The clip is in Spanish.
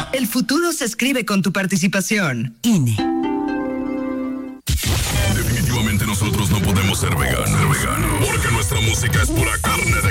El futuro se escribe con tu participación. INE. Definitivamente nosotros no podemos ser veganos, porque nuestra música es pura carne de